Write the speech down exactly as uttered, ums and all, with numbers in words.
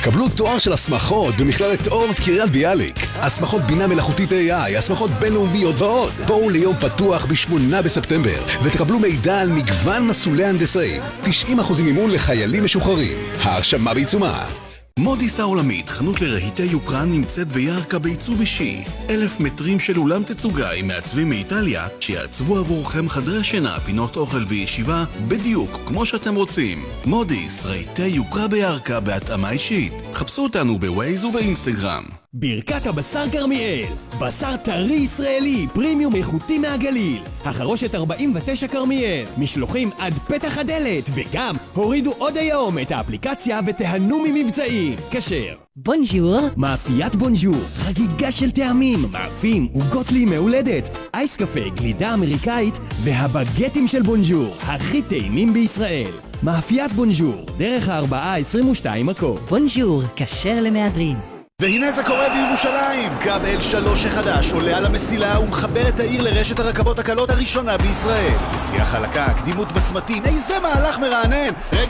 קבלו תואר של הסמכות במכללת אורט קריית ביאליק. הסמכות בינה מלאכותית איי איי, הסמכות בינלאומיות ועוד. בואו ליום פתוח בשמונה בספטמבר ותקבלו מידע על מגוון מסלולי הנדסאים. תשעים אחוז מימון לחיילים משוחררים. ההרשמה בעיצומה. מודיס העולמית, חנות לרהיטי יוקרה, נמצאת בירכא בעיצוב אישי. אלף מטרים של אולם תצוגה עם מעצבים מאיטליה שיעצבו עבורכם חדרי שינה, פינות אוכל וישיבה בדיוק כמו שאתם רוצים. מודיס, רהיטי יוקרה בירכא בהתאמה אישית. חפשו אותנו בווייז ובאינסטגרם. ברכת הבשר כרמיאל, בשר טרי ישראלי, פרימיום איכותי מהגליל. החרושת ארבעים ותשע כרמיאל, משלוחים עד פתח הדלת, וגם הורידו עוד היום את האפליקציה ותהנו ממבצעים. כשר. בונז'ור. מאפיית בונז'ור, חגיגה של טעמים, מאפים, עוגות לימי הולדת, אייס קפה, גלידה אמריקאית והבגטים של בונז'ור, הכי טעימים בישראל. מאפיית בונז'ור, דרך הארבעה עשרים ושתיים מקום. בונז'ור, כשר למהדרין. והנה זה קורה בירושלים. קו אל שלוש החדש עולה על המסילה ומחבר את העיר לרשת הרכבות הקלות הראשונה בישראל. נסיעה חלקה, קדימות בצמתים, איזה מהלך מרענן.